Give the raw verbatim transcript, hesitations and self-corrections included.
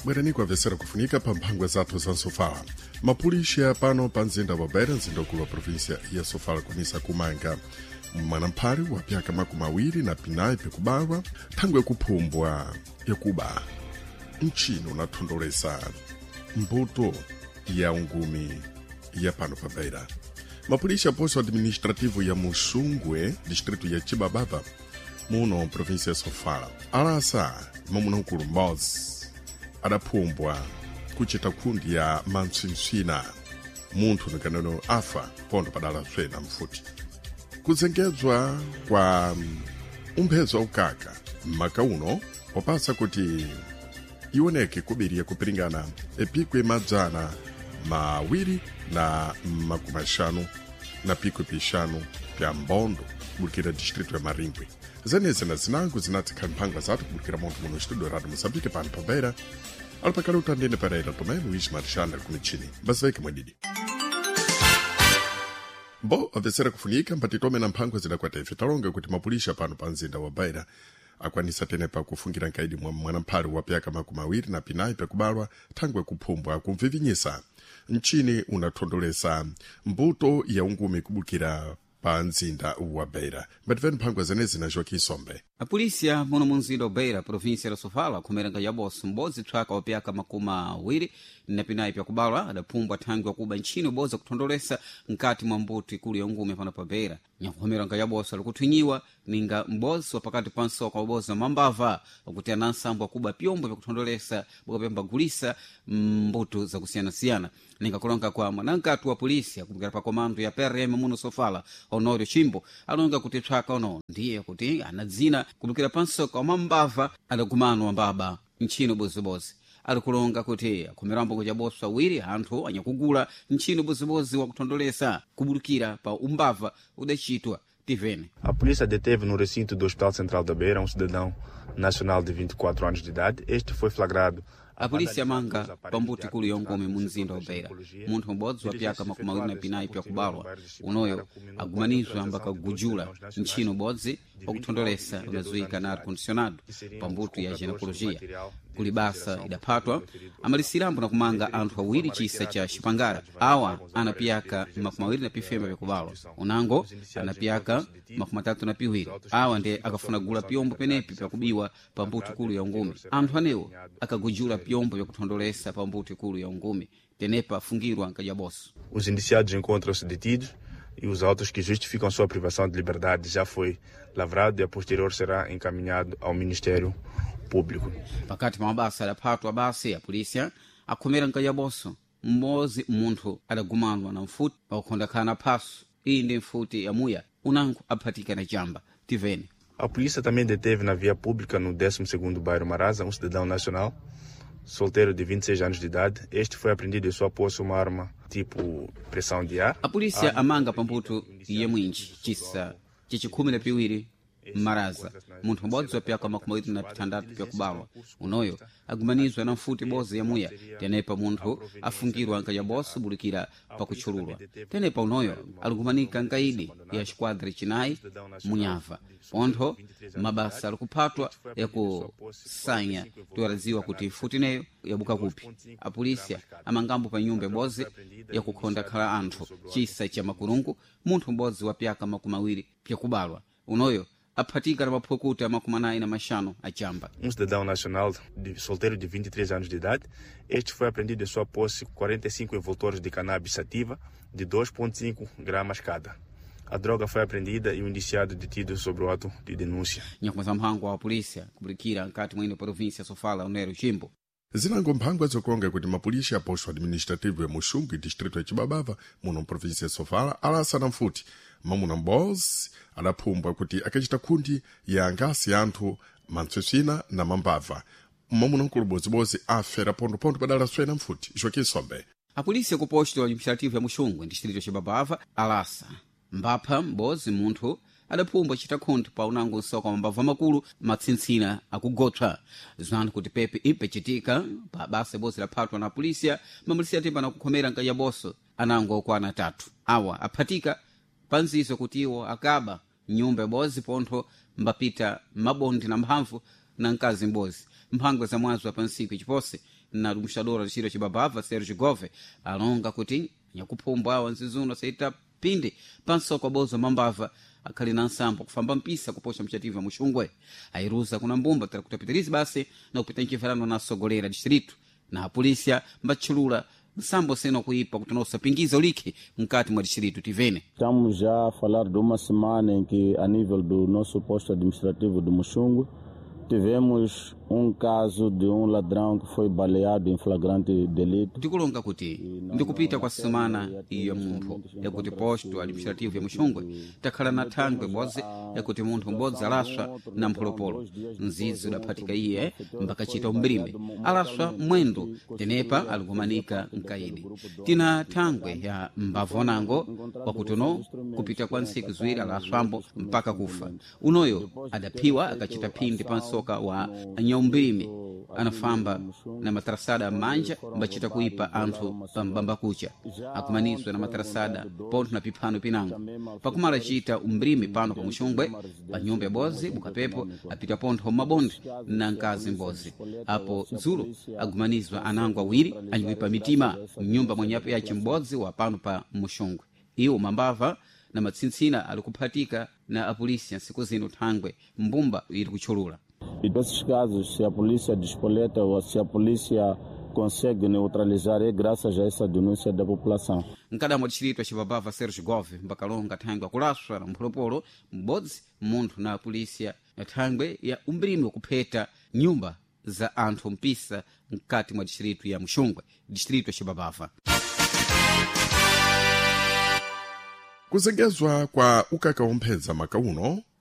bwerani kwamvesera kufunika pa mphangwa zathu za Sofala. Mapulisha pano pa mzinda wa Beira, mzinda ukulu wa provinsia ya Sofala, kunisa kumanga mwanamphari wa pyaka makumi awiri na pinayi pekubalwa thangwe yakuphumbwa yakuba mchino unathondolesa mbuto ya ungumi ya pano pa Beira. Mapulisha posto administrativo ya Muxungwe, distrito ya Chibababa, muno provinsia ya Sofala, alasa mamuna ukulu mmozi adaphumbwa kuchita kundi ya Mansinsina, munthu nikaneno afa pondo padala swena mfuti. Kuzengezwa kwa umphezo wa ukaka mmaka uno popasa kuti iwoneke kubiriya kupiringana epikwe madzana mawiri na makumi ashanu na pikwe pixanu pya mbondo kubukira distrito ya Maringwe. Zeneze na zinango zinatika mphangwa zatu kubukira montu muno studio Radio Moçambique pano pa Beira. Alipakala utandene Pereira tomé Luís Marchana kumichini. Basveke mwedidi. Bo avesera kufunika mpatitome na mphangwa zidakwata ife talonga kuti mapulisha pano pa mzinda wa Beira akwanisa tenepa kufungira nkaidi mwa mwanamphari wa pyaka makumi awiri na pinayi pekubalwa thangwe kuphumbwa kumvivinyisa mchini unathondolesa mbuto ya ungumi kubukira pa mzinda wa Beira. Bativeni mphangwa zenezi na Joaquim Sombe. A polícia muno mu mzinda wa Beira, província ya Sofala, khumeranga yaboso m'bodzi thwaka wa pyaka makumi awiri na pinayi pyakubalwa adaphumbwa thangwe yakuba nchini uboza kuthondolesa nkati mwa mbuto ikulu ya ungumi pano pa Beira. Nyankhumeranga yaboso alikuthwinyiwa ninga m'bodzi wa pakati pa nsoka waboza mambava akuti anansambo akuba pyombo pyakuthondolesa bukapemba gulisa mbuto zakusiyana-siyana. Ninga kulonga kwa mwanankatu wa polícia kubikira pa komando ya P R M muno Sofala, Honório Chimbo, alonga kuti thwaka ono ndiye kuti anadzina kubikira pansoka wa mambava adakumano wa mbaba nchino bozibozi. Alikulonga kuti akumirambo kuja boso awiri anthu anyakugula nchino bozibozi wa kuthondolesa kubukira pa umbava udachitwa tivene. A polícia deteve no recinto do Hospital Central da Beira um cidadão nacional de vinte e quatro anos de idade. Este foi flagrado. A polícia manga pambuti kulu ya ungome mu mzinda wa Beira. Munthu m'bodzi wa pyaka makumi awiri na pinayi pyakubalwa unoyo agumanizwa mpaka kugujula nchino bodzi wakuthondolesa unazuika na ar-condicionado pambuto ya ginecologia. Kuli basa idaphatwa amalisirambo na kumanga anthu awiri chisa cha Xipangara. Awa ana pyaka makumi awiri na pifema pyakubalwa, unango ana pyaka makumi atatu na piwiri. Awa ndi akafuna gula pyombo penepi pyakubiwa pambuto kulu ya ungumi. Anthu anewo akagujula pyombo pyakuthondolesa pambuto kulu ya ungumi tenepa afungirwa nkajaboso. Os indiciados encontram-se detidos e os autos que justificam sua privação de liberdade já foi lavrado e a posterior será encaminhado ao Ministério Público. Pakati pa mabasa adaphatwa basi a polícia akhomera nkajaboso mmozi munthu adagumanwa na mfuti pakukhondakana phaso. Iyi ndi mfuti yamuya unango aphatika na chamba tivene. A polícia também deteve na via pública no décimo segundo bairro Maraza um cidadão nacional solteiro de vinte e seis anos de idade. Este foi apreendido em sua posse uma arma tipo pressão de ar. A polícia amanga pambuto ya mwinji chisa chichikhumi na piwiri Maraza. Munthu m'bodzi wa pyaka makumi awiri na pitandatu pyakubalwa unoyo agumanizwa na mfuti bozi yamuya tenepa munthu afungirwa nkajaboso bulikira pakutchululwa. Tenepa unoyo alikumanika nkaidi ya xikwadra chinayi munyava pontho mabasa alikuphatwa yakusanya tiwaraziwa kuti mfuti neyo yabuka kupi. A polícia amangambo pa nyumba bozi yakukhonda khala anthu chisa cha makurungu. Munthu m'bodzi wa pyaka makumi awiri pyakubalwa unoyo aphatika na maphukuta makumi anayi na maxanu a chamba. Um cidadão nacional de, solteiro de vinte e três anos de idade. Este foi apreendido em sua posse quarenta e cinco envoltores de cannabis sativa de dois vírgula cinco gramas cada. A droga foi apreendida e o indiciado detido sobre o ato de denúncia. Nyakumasa mphangwa wa polícia kubulikira nkati mwene província Sofala Honório Chimbo. Zinango mphangwa zokulonga kuti mapulisha posto administrativo ya Muxungwe, distrito ya Chibabava, muno província ya Sofala, alasa na mfuti mamuna m'bodzi adaphumbwa kuti akachita kundi ya ngasi ya anthu Mansinsina na mambava. Mamuna mkulu bozibozi afera pondopondo padala swena mfuti. Joaquim Sombe. A polícia ku posto administrativo ya Muxungwe, distrito ya Chibabava, alasa mbapha m'bodzi munthu adaphumbwa chita khundi pa unango nsoka mambava makulu Mansinsina akugotha. Zwana kuti pepe impechitika pa basa bozi laphatwa na polícia, mamulisia timba na kukhomera nkajaboso anango okwana tatu. Awa aphatika panzizo kuti iwo akaba nyumba bozi pontho mbapita mabondi na mphamvu na mkazi mbozi. mphangwa za mwazi wa pansiku ichipose na dumshadora lixiro cibabava Sergio Gove alonga kuti nyakuphumbwa awa nzizuno saita pindi pansoko bozo mambava akhali na nsambo kufamba mpisa kuposha mchativa muxungwe airuza kuna mbumba tera kutapitirizi basi na kupita nchivarano na sogolera distrito na apolisia mbachulula nsambo seno kuipa kuti nossa pingiza ulike mkati mwa distrito tivene. Estamos já a falar de uma semana em que a nível do nosso posto administrativo do Muxungwe tivemos um caso de um ladrão que foi baleado em flagrante delito. Tikulonga kuti ndikupita kwa semana iyo munthu yakuti posto administrativo ya Muxungwe takhala na thangwe boze yakuti munthu mbodzi alaswa na mpolopolo nzizi udaphatika iye mbakachita umbrime alaswa mwendo tenepa alikumanika mkaidi tina thangwe ya mbavonango wakuti uno kupita kwa nsiku ziwiri alaswambo mpaka kufa unoyo adaphiwa akachita phindi pansoka wa nyaumbirime anafamba na matrasada manja mbachita kuipa anthu pambamba kucha akumaniswa na matrasada ponto na piphano pinango pakumala chita umbrime pano pa Muxungwe pa nyumba bozi bukapepo apita ponto mabonde na nkazi mbozi apo dzulo agumanizwa anango awiri anyuipa mitima nyumba mwenyapo yache mbozi wa pano pa Muxungwe iwo mambava na matsintsina alikuphatika na apolisia siku zino thangwe mbumba ili kuchulula. E desses casos, se a polícia despoleta ou se a polícia consegue neutralizar, é graças a essa denúncia da população. Nkadamo distrito acibabava Sergio Gove mbakalonga thangwe akulaswa na mpolopolo mbodzi munthu na apolisia na thangwe ya umbrime wakupheta nyumba za anthu mpisa mkati mwa distrito ya Muxungwe distrito acibabava. Kuzengezwa kwa ukaka womphenza makauno